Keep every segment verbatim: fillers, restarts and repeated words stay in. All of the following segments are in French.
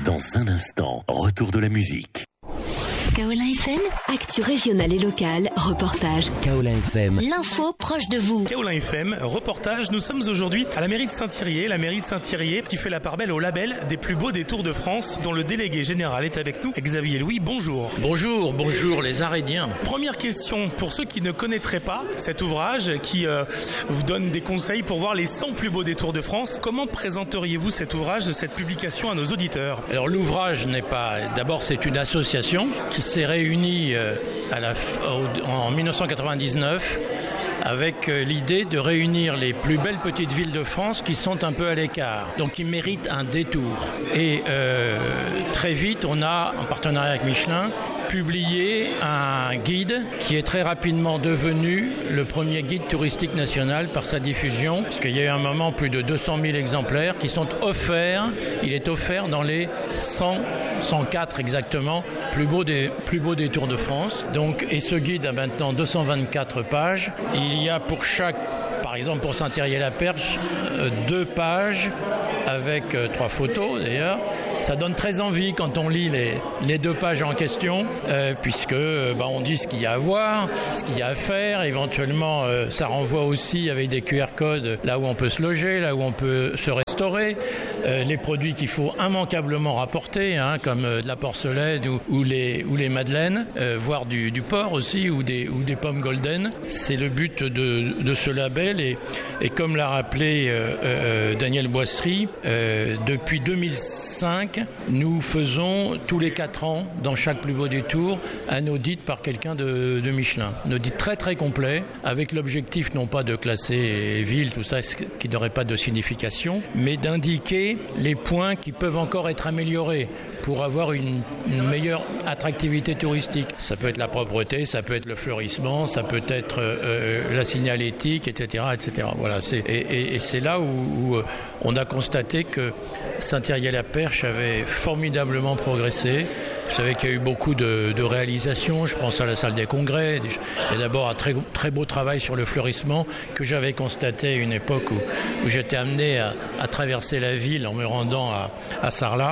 Dans un instant, retour de la musique. Kaolin F M, actu régionale et locale, reportage. Kaolin F M, l'info proche de vous. Kaolin F M, reportage. Nous sommes aujourd'hui à la mairie de Saint-Thirier, la mairie de Saint-Thirier qui fait la part belle au label des plus beaux détours de France, dont le délégué général est avec nous, Xavier Louis. Bonjour. Bonjour, bonjour les Arédiens. Première question, pour ceux qui ne connaîtraient pas cet ouvrage qui euh, vous donne des conseils pour voir les cent plus beaux détours de France, comment présenteriez-vous cet ouvrage, cette publication à nos auditeurs? Alors l'ouvrage n'est pas... D'abord c'est une association qui s'est réunie à la, en dix-neuf cent quatre-vingt-dix-neuf avec l'idée de réunir les plus belles petites villes de France qui sont un peu à l'écart, donc qui méritent un détour. Et euh, très vite, on a, en partenariat avec Michelin, publié un guide qui est très rapidement devenu le premier guide touristique national par sa diffusion, parce qu'il y a eu un moment plus de deux cent mille exemplaires qui sont offerts. Il est offert dans les cent, cent quatre exactement plus beaux des plus beaux détours de France. Donc, et ce guide a maintenant deux cent vingt-quatre pages. Il y a pour chaque, par exemple pour Saint-Thirier-la-Perche, deux pages avec euh, trois photos d'ailleurs. Ça donne très envie quand on lit les, les deux pages en question, euh, puisque bah, on dit ce qu'il y a à voir, ce qu'il y a à faire. Éventuellement, euh, ça renvoie aussi avec des Q R codes là où on peut se loger, là où on peut se restaurer, euh, les produits qu'il faut immanquablement rapporter, hein, comme euh, de la porcelaine ou, ou, les, ou les madeleines, euh, voire du, du porc aussi, ou des, ou des pommes golden. C'est le but de, de ce label. Et, et comme l'a rappelé euh, euh, Daniel Boisserie, euh, depuis deux mille cinq, nous faisons tous les quatre ans, dans chaque plus beau détour, un audit par quelqu'un de, de Michelin. Un audit très très complet, avec l'objectif non pas de classer les villes, tout ça, qui n'aurait pas de signification, mais d'indiquer les points qui peuvent encore être améliorés pour avoir une, une meilleure attractivité touristique. Ça peut être la propreté, ça peut être le fleurissement, ça peut être euh, la signalétique, et cetera, et cetera. Voilà, c'est, et, et, et c'est là où, où on a constaté que Saint-Thirier-la-Perche avait formidablement progressé. Vous savez qu'il y a eu beaucoup de, de réalisations. Je pense à la salle des congrès. Il y a d'abord un très, très beau travail sur le fleurissement que j'avais constaté à une époque où, où j'étais amené à, à traverser la ville en me rendant à, à Sarlat.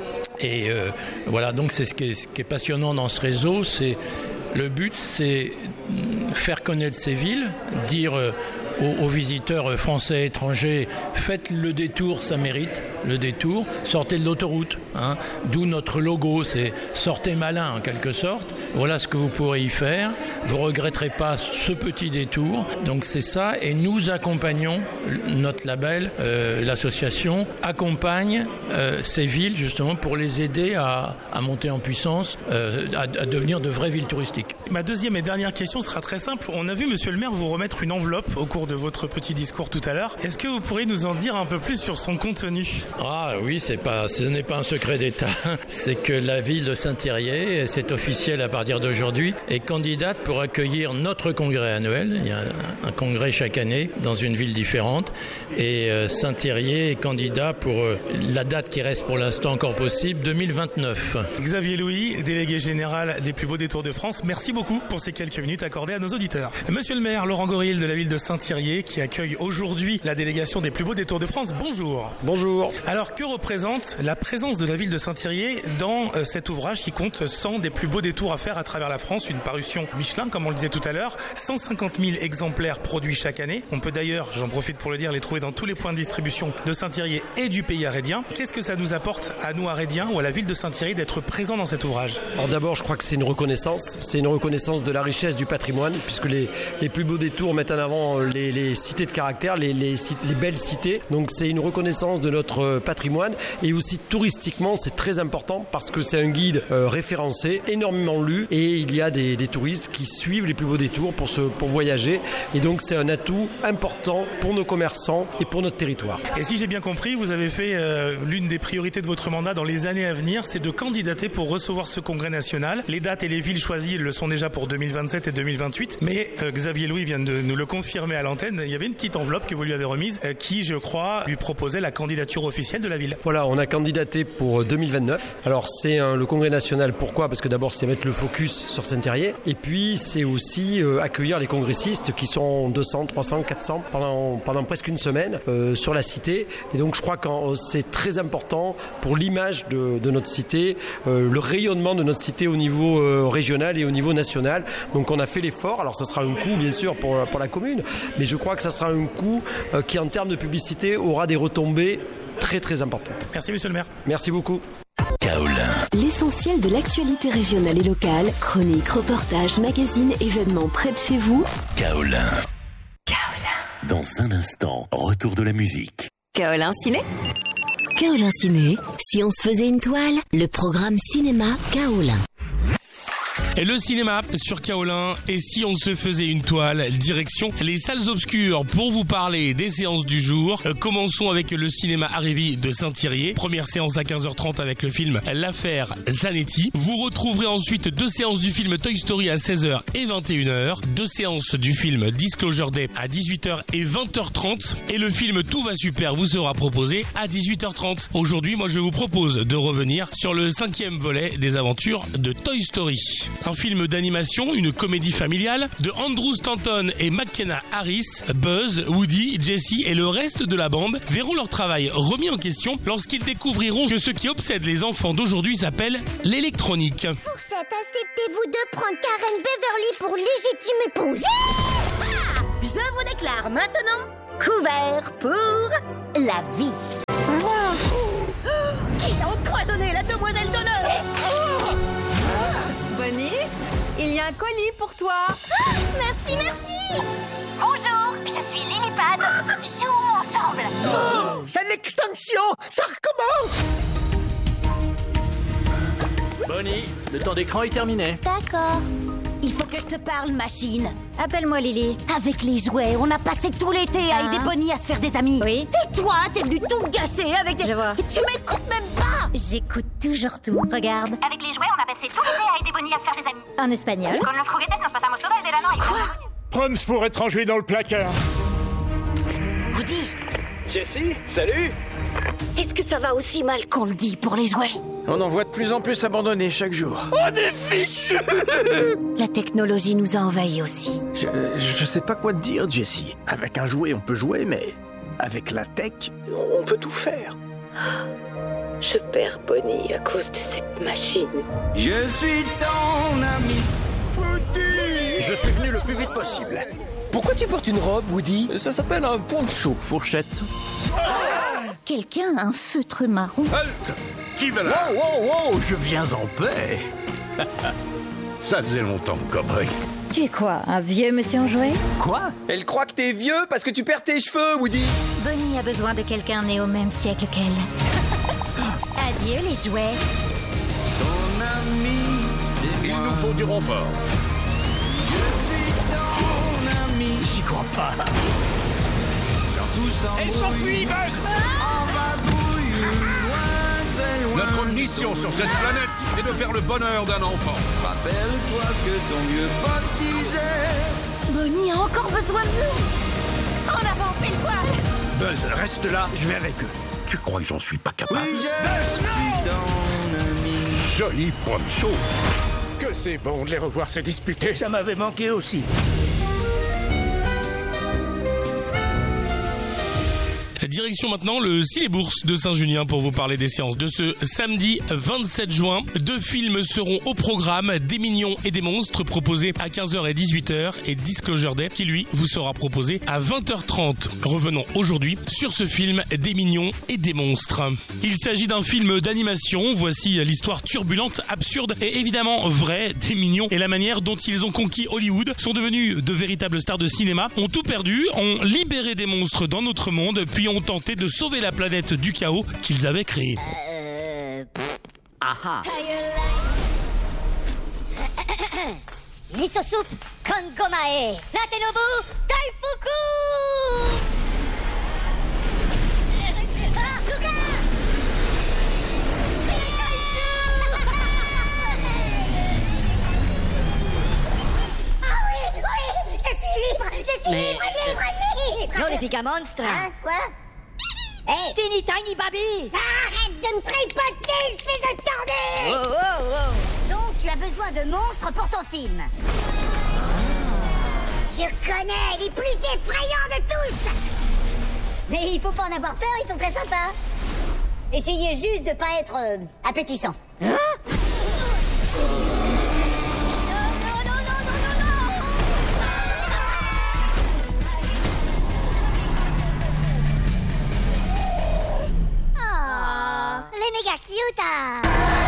Et euh, voilà, donc c'est ce qui est, ce qui est passionnant dans ce réseau. C'est, le but, c'est faire connaître ces villes, dire euh, aux, aux visiteurs français et étrangers, faites le détour, ça mérite le détour, sortez de l'autoroute, hein, d'où notre logo, c'est sortez malin en quelque sorte, voilà ce que vous pourrez y faire, vous regretterez pas ce petit détour, donc c'est ça, et nous accompagnons, notre label, euh, l'association accompagne euh, ces villes justement pour les aider à, à monter en puissance, euh, à, à devenir de vraies villes touristiques. Ma deuxième et dernière question sera très simple, on a vu monsieur le maire vous remettre une enveloppe au cours de votre petit discours tout à l'heure, est-ce que vous pourriez nous en dire un peu plus sur son contenu ? Ah oui, c'est pas, ce n'est pas un secret d'État. C'est que la ville de Saint-Thirier, c'est officiel à partir d'aujourd'hui, est candidate pour accueillir notre congrès annuel. Il y a un congrès chaque année dans une ville différente. Et Saint-Thirier est candidat pour la date qui reste pour l'instant encore possible, deux mille vingt-neuf. Xavier Louis, délégué général des plus beaux détours de France, merci beaucoup pour ces quelques minutes accordées à nos auditeurs. Monsieur le maire, Laurent Goril de la ville de Saint-Thirier, qui accueille aujourd'hui la délégation des plus beaux détours de France, bonjour. Bonjour. Alors, que représente la présence de la ville de Saint-Thirier dans euh, cet ouvrage qui compte cent des plus beaux détours à faire à travers la France, une parution Michelin, comme on le disait tout à l'heure, cent cinquante mille exemplaires produits chaque année. On peut d'ailleurs, j'en profite pour le dire, les trouver dans tous les points de distribution de Saint-Thirier et du pays arédien. Qu'est-ce que ça nous apporte à nous arédiens ou à la ville de Saint-Thirier d'être présents dans cet ouvrage ? Alors d'abord, je crois que c'est une reconnaissance. C'est une reconnaissance de la richesse du patrimoine, puisque les, les plus beaux détours mettent en avant les, les cités de caractère, les, les, les belles cités. Donc c'est une reconnaissance de notre patrimoine. Et aussi touristiquement, c'est très important parce que c'est un guide euh, référencé, énormément lu, et il y a des, des touristes qui suivent les plus beaux détours pour, se, pour voyager. Et donc c'est un atout important pour nos commerçants et pour notre territoire. Et si j'ai bien compris, vous avez fait euh, l'une des priorités de votre mandat dans les années à venir, c'est de candidater pour recevoir ce congrès national. Les dates et les villes choisies le sont déjà pour deux mille vingt-sept et deux mille vingt-huit, mais euh, Xavier Louis vient de nous le confirmer à l'antenne. l'antenne, il y avait une petite enveloppe que vous lui avez remise euh, qui, je crois, lui proposait la candidature officielle de la ville. Voilà, on a candidaté pour deux mille vingt-neuf. Alors c'est un, le congrès national, pourquoi ? Parce que d'abord c'est mettre le focus sur Saint-Thirier et puis c'est aussi euh, accueillir les congressistes qui sont deux cents, trois cents, quatre cents pendant, pendant presque une semaine euh, sur la cité. Et donc je crois que c'est très important pour l'image de, de notre cité, euh, le rayonnement de notre cité au niveau euh, régional et au niveau national. Donc on a fait l'effort. Alors ça sera un coût bien sûr pour, pour la commune, mais je crois que ça sera un coût euh, qui en termes de publicité aura des retombées très très importantes. Merci monsieur le maire. Merci beaucoup. Kaolin. L'essentiel de l'actualité régionale et locale, chroniques, reportages, magazines, événements près de chez vous. Kaolin. Kaolin. Dans un instant, retour de la musique. Kaolin Ciné. Kaolin Ciné. Si on se faisait une toile, le programme cinéma Kaolin. Et le cinéma sur Kaolin, et si on se faisait une toile, direction les salles obscures pour vous parler des séances du jour. Euh, commençons avec le cinéma Arrivi de Saint-Thirier. Première séance à quinze heures trente avec le film L'affaire Zanetti. Vous retrouverez ensuite deux séances du film Toy Story à seize heures et vingt et une heures. Deux séances du film Disclosure Day à dix-huit heures et vingt heures trente. Et le film Tout va super vous sera proposé à dix-huit heures trente. Aujourd'hui, moi je vous propose de revenir sur le cinquième volet des aventures de Toy Story. Un film d'animation, une comédie familiale de Andrew Stanton et McKenna Harris. Buzz, Woody, Jessie et le reste de la bande verront leur travail remis en question lorsqu'ils découvriront que ce qui obsède les enfants d'aujourd'hui s'appelle l'électronique. Fourchette, acceptez-vous de prendre Karen Beverly pour légitime épouse? Ah, je vous déclare maintenant couvert pour la vie. Oh, qui a empoisonné la demoiselle d'honneur? Bonnie, il y a un colis pour toi. Ah, merci, merci. Bonjour, je suis Lilipad. Jouons ensemble. Oh, c'est l'extinction. Ça recommence. Bonnie, le temps d'écran est terminé. D'accord. Il faut que je te parle, machine. Appelle-moi Lily. Avec les jouets, on a passé tout l'été à aider Bonnie à se faire des amis. Oui. Et toi, t'es venu tout gâcher avec des... Je vois. Et tu m'écoutes même pas. J'écoute toujours tout. Regarde. Avec les jouets, on a passé tout l'été à aider Bonnie à se faire des amis. En espagnol. Con los juguetes nos pasamos todo el verano y... Quoi? Proms pour étranger dans le placard. Woody. Jessie, salut. Est-ce que ça va aussi mal qu'on le dit pour les jouets? On en voit de plus en plus abandonnés chaque jour. On est fichus. La technologie nous a envahis aussi. Je, je sais pas quoi te dire, Jessie. Avec un jouet, on peut jouer, mais avec la tech, on peut tout faire. Je perds Bonnie à cause de cette machine. Je suis ton ami. Woody. Je suis venu le plus vite possible. Pourquoi tu portes une robe, Woody? Ça s'appelle un poncho, fourchette. Quelqu'un a un feutre marron. Halt! Qui va là? Wow, wow, wow, je viens en paix. Ça faisait longtemps, cowboy. Tu es quoi, un vieux monsieur en jouet? Quoi? Elle croit que t'es vieux parce que tu perds tes cheveux, Woody. Bonnie a besoin de quelqu'un né au même siècle qu'elle. Adieu les jouets. Ton ami, c'est Il moi. nous faut du renfort. Je suis ton ami. J'y crois pas. Quand tout s'embrouille, Elle s'enfuit, Buzz. on va brouiller loin, très loin. Notre mission sur cette planète est de faire le bonheur d'un enfant. Rappelle-toi ce que ton vieux pote disait. Bonnie a encore besoin de nous. En avant, fais le poil. Buzz, reste là, je vais avec eux. Tu crois que j'en suis pas capable? Oui, je suis ton ami. Joli poncho. Que c'est bon de les revoir se disputer. Ça m'avait manqué aussi. Direction maintenant le Ciné-Bourse de Saint-Junien pour vous parler des séances de ce samedi vingt-sept juin. Deux films seront au programme, Des mignons et des monstres, proposés à quinze heures et dix-huit heures, et Disclosure Day qui lui vous sera proposé à vingt heures trente. Revenons aujourd'hui sur ce film Des mignons et des monstres. Il s'agit d'un film d'animation. Voici l'histoire turbulente, absurde et évidemment vraie des mignons et la manière dont ils ont conquis Hollywood, sont devenus de véritables stars de cinéma, ont tout perdu, ont libéré des monstres dans notre monde, puis ont tenté de sauver la planète du chaos qu'ils avaient créé. Euh... Aha. Miso soup, Kongomae, Natenobu, Daifuku! Ah, Luca! Ah oui, oui, je suis libre, je suis libre, libre, libre! Non, les Pika Monstres. Hein, quoi? Hey, Teeny Tiny Baby. Arrête de me tripoter, espèce de tordu. Oh, oh, oh. Donc, tu as besoin de monstres pour ton film. Je connais les plus effrayants de tous. Mais il faut pas en avoir peur, ils sont très sympas. Essayez juste de pas être euh, appétissant. Hein? Oh, les méga cute.